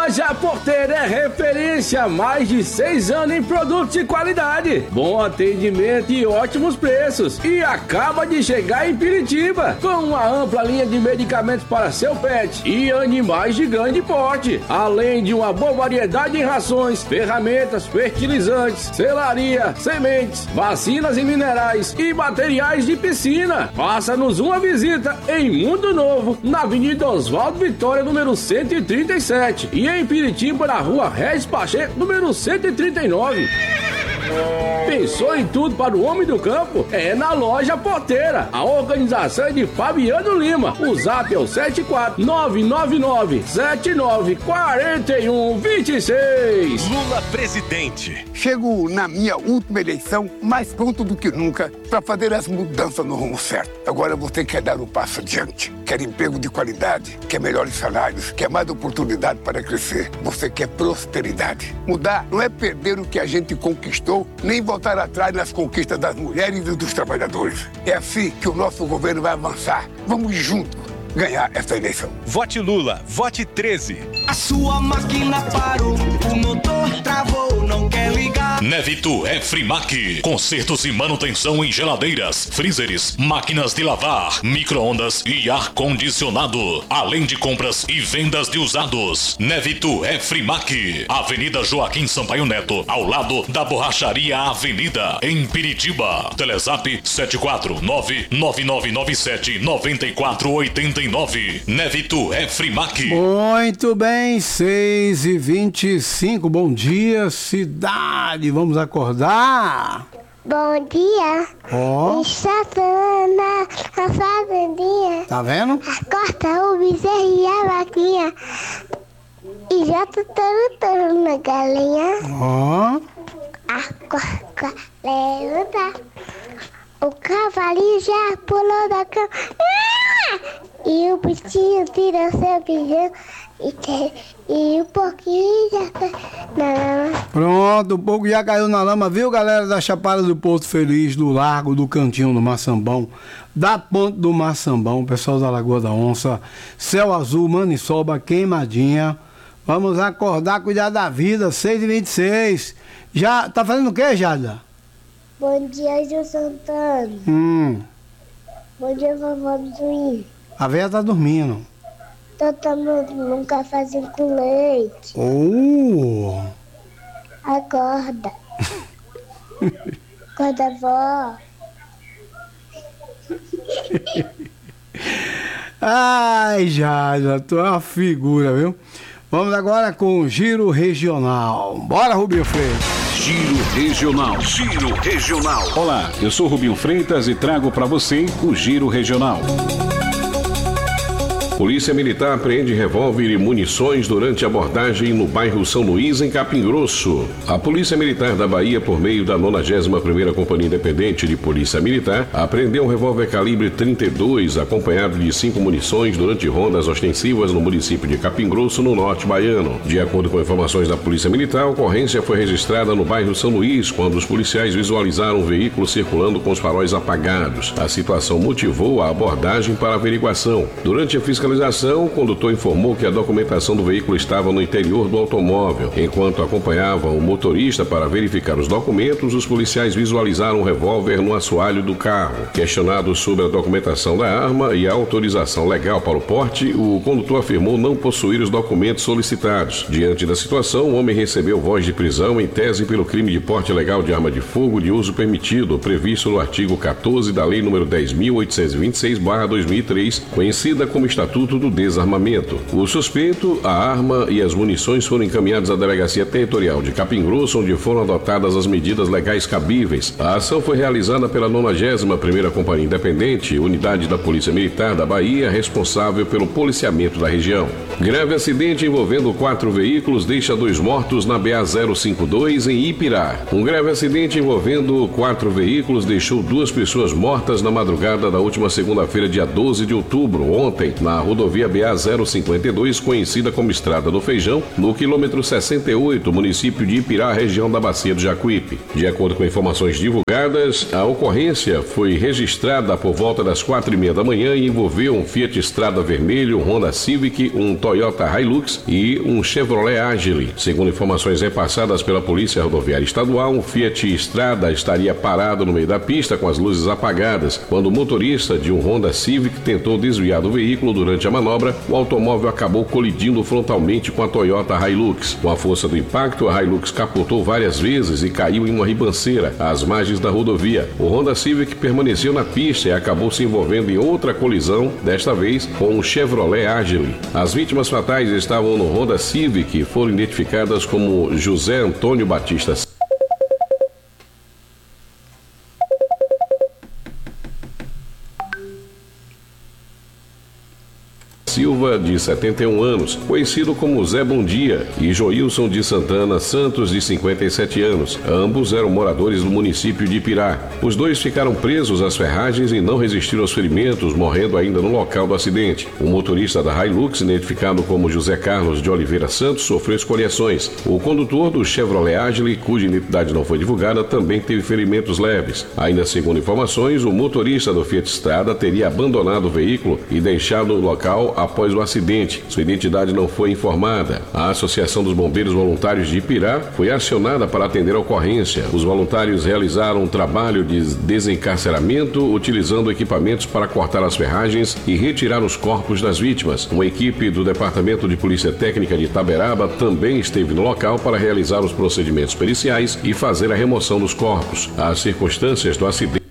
Loja Porteira é referência há mais de 6 anos em produtos de qualidade, bom atendimento e ótimos preços. E acaba de chegar em Piritiba com uma ampla linha de medicamentos para seu pet e animais de grande porte, além de uma boa variedade em rações, ferramentas, fertilizantes, selaria, sementes, vacinas e minerais e materiais de piscina. Faça-nos uma visita em Mundo Novo, na Avenida Oswaldo Vitória, número 137, e em Piritiba, na Rua Regis Pacheco, número 139. Pensou em tudo para o homem do campo? É na Loja Porteira. A organização é de Fabiano Lima. O zap é o 74999794126. Lula presidente. Chego na minha última eleição mais pronto do que nunca para fazer as mudanças no rumo certo. Agora você quer dar um passo adiante. Quer emprego de qualidade, quer melhores salários, quer mais oportunidade para crescer. Você quer prosperidade. Mudar não é perder o que a gente conquistou, nem voltar atrás nas conquistas das mulheres e dos trabalhadores. É assim que o nosso governo vai avançar. Vamos juntos ganhar essa eleição. Vote Lula, vote 13. A sua máquina parou, o motor travou, não quer ligar. Nevito é Frimac. Consertos e manutenção em geladeiras, freezers, máquinas de lavar, micro-ondas e ar-condicionado. Além de compras e vendas de usados. Nevito é Frimac. Avenida Joaquim Sampaio Neto, ao lado da Borracharia Avenida, em Piritiba. Telezap 74999979489. Nevito é Frimac. Muito bem, 6h25. Bom dia, cidade. Vamos acordar? Bom dia. Ó. Estaciona a fazendinha. Tá vendo? Corta o bezerro e a vaquinha. E já tô na galinha. Ó. Levanta. O cavalinho já pulou da cama. E o bichinho tira seu pijama. E o porquinho já tá na lama. Pronto, o porco já caiu na lama, viu, galera da Chapada do Porto Feliz, do Largo, do Cantinho do Maçambão, da Ponte do Maçambão, pessoal da Lagoa da Onça, Céu Azul, Maniçoba, Queimadinha. Vamos acordar, cuidar da vida, 6h26. Já, tá fazendo o que, Jada? Bom dia, Gil Santana. Bom dia, vovó Zuí. A velha tá dormindo. Tô tomando um cafezinho com leite. Acorda. Acorda, vó. Ai, Jada, tu é uma figura, viu? Vamos agora com o Giro Regional. Bora, Rubinho Freitas. Giro Regional. Giro Regional. Olá, eu sou Rubinho Freitas e trago para você o Giro Regional. Polícia Militar apreende revólver e munições durante abordagem no bairro São Luís, em Capim Grosso. A Polícia Militar da Bahia, por meio da 91ª Companhia Independente de Polícia Militar, apreendeu um revólver calibre 32, acompanhado de 5 munições durante rondas ostensivas no município de Capim Grosso, no norte baiano. De acordo com informações da Polícia Militar, a ocorrência foi registrada no bairro São Luís, quando os policiais visualizaram um veículo circulando com os faróis apagados. A situação motivou a abordagem para averiguação. Durante a fiscalização, o condutor informou que a documentação do veículo estava no interior do automóvel. Enquanto acompanhavam o motorista para verificar os documentos, os policiais visualizaram um revólver no assoalho do carro. Questionado sobre a documentação da arma e a autorização legal para o porte, o condutor afirmou não possuir os documentos solicitados. Diante da situação, o homem recebeu voz de prisão em tese pelo crime de porte ilegal de arma de fogo de uso permitido, previsto no artigo 14 da Lei nº 10.826/2003, conhecida como Estatuto do Desarmamento. O suspeito, a arma e as munições foram encaminhados à Delegacia Territorial de Capim Grosso, onde foram adotadas as medidas legais cabíveis. A ação foi realizada pela 91ª Companhia Independente, unidade da Polícia Militar da Bahia, responsável pelo policiamento da região. Grave acidente envolvendo 4 veículos deixa 2 mortos na BA-052 em Ipirá. Um grave acidente envolvendo 4 veículos deixou 2 pessoas mortas na madrugada da última segunda-feira, dia 12 de outubro, ontem, na rodovia BA-052, conhecida como Estrada do Feijão, no quilômetro 68, município de Ipirá, região da Bacia do Jacuípe. De acordo com informações divulgadas, a ocorrência foi registrada por volta das 4h30 da manhã e envolveu um Fiat Strada vermelho, um Honda Civic, um Toyota Hilux e um Chevrolet Agile. Segundo informações repassadas pela Polícia Rodoviária Estadual, um Fiat Strada estaria parado no meio da pista com as luzes apagadas. Quando o motorista de um Honda Civic tentou desviar do veículo durante a manobra, o automóvel acabou colidindo frontalmente com a Toyota Hilux. Com a força do impacto, a Hilux capotou várias vezes e caiu em uma ribanceira às margens da rodovia. O Honda Civic permaneceu na pista e acabou se envolvendo em outra colisão, desta vez com um Chevrolet Agile. As vítimas fatais estavam no Honda Civic e foram identificadas como José Antônio Batista Silva, de 71 anos, conhecido como Zé Bom Dia, e Joilson de Santana Santos, de 57 anos. Ambos eram moradores do município de Ipirá. Os dois ficaram presos às ferragens e não resistiram aos ferimentos, morrendo ainda no local do acidente. O motorista da Hilux, identificado como José Carlos de Oliveira Santos, sofreu escoriações. O condutor do Chevrolet Agile, cuja identidade não foi divulgada, também teve ferimentos leves. Ainda segundo informações, o motorista do Fiat Strada teria abandonado o veículo e deixado o local após o acidente. Sua identidade não foi informada. A Associação dos Bombeiros Voluntários de Ipirá foi acionada para atender a ocorrência. Os voluntários realizaram um trabalho de desencarceramento, utilizando equipamentos para cortar as ferragens e retirar os corpos das vítimas. Uma equipe do Departamento de Polícia Técnica de Itaberaba também esteve no local para realizar os procedimentos periciais e fazer a remoção dos corpos. As circunstâncias do acidente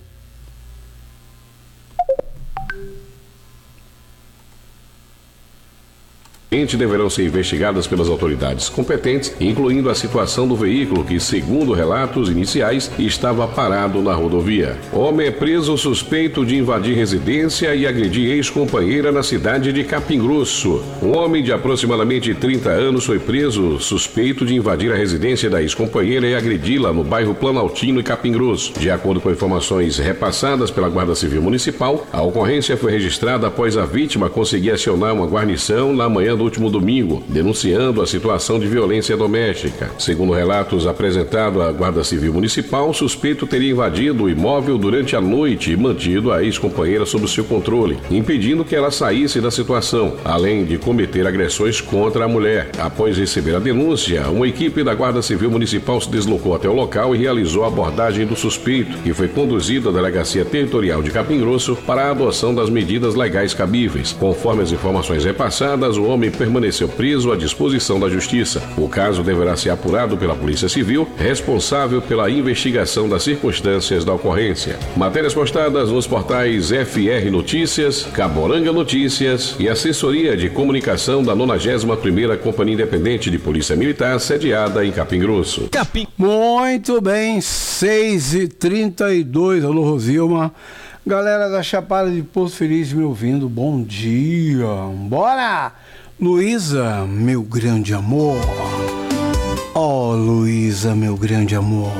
deverão ser investigadas pelas autoridades competentes, incluindo a situação do veículo que, segundo relatos iniciais, estava parado na rodovia. Homem é preso suspeito de invadir residência e agredir ex-companheira na cidade de Capim Grosso. Um homem de aproximadamente 30 anos foi preso suspeito de invadir a residência da ex-companheira e agredi-la no bairro Planaltino e Capim Grosso. De acordo com informações repassadas pela Guarda Civil Municipal, a ocorrência foi registrada após a vítima conseguir acionar uma guarnição na manhã do último domingo, denunciando a situação de violência doméstica. Segundo relatos apresentados à Guarda Civil Municipal, o suspeito teria invadido o imóvel durante a noite e mantido a ex-companheira sob seu controle, impedindo que ela saísse da situação, além de cometer agressões contra a mulher. Após receber a denúncia, uma equipe da Guarda Civil Municipal se deslocou até o local e realizou a abordagem do suspeito, que foi conduzido à Delegacia Territorial de Capim Grosso para a adoção das medidas legais cabíveis. Conforme as informações repassadas, o homem permaneceu preso à disposição da Justiça. O caso deverá ser apurado pela Polícia Civil, responsável pela investigação das circunstâncias da ocorrência. Matérias postadas nos portais FR Notícias, Caboranga Notícias e Assessoria de Comunicação da 91ª Companhia Independente de Polícia Militar, sediada em Capim Grosso. Muito bem, 6h32, alô Rosilma. Galera da Chapada de Porto Feliz me ouvindo, bom dia, bora! Luísa, meu grande amor. Oh, Luísa, meu grande amor.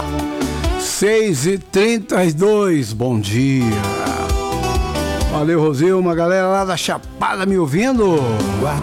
6h32, bom dia. Valeu, Rosilma, galera lá da Chapada me ouvindo.